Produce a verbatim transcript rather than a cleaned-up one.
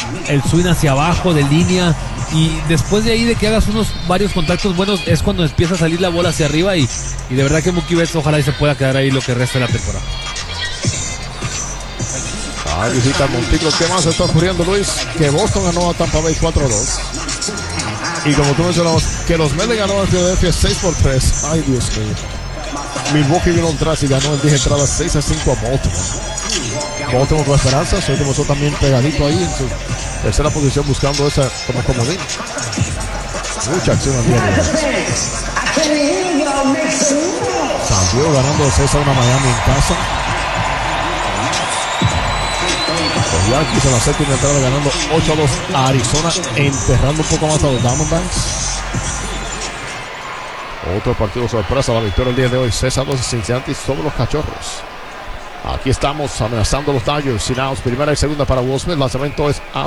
el swing hacia abajo de línea, y después de ahí de que hagas unos varios contactos buenos es cuando empieza a salir la bola hacia arriba, y, y de verdad que Mookie Betts ojalá y se pueda quedar ahí lo que resta de la temporada. Ah, visita Monticlo. ¿Qué más está ocurriendo, Luis? Que Boston ganó a Tampa Bay cuatro a dos. Y como tú mencionabas, que los Mets le ganó a Philadelphia seis por tres. Ay, Dios mío. Milwaukee vino atrás y ganó en diez entradas seis a cinco a Baltimore. Baltimore con esperanzas. Hoy comenzó también pegadito ahí en su tercera posición buscando esa como comodín. Mucha acción al día de hoy. San Diego ganando de seis a uno a Miami en casa. Los Yankees en la séptima entrada ganando ocho a dos a Arizona, enterrando un poco más a los Diamondbacks. Otro partido sorpresa, la victoria el día de hoy, seis a dos Cincinnati sobre los Cachorros. Aquí estamos amenazando a los Dodgers, sin outs, primera y segunda para Will Smith, lanzamiento es a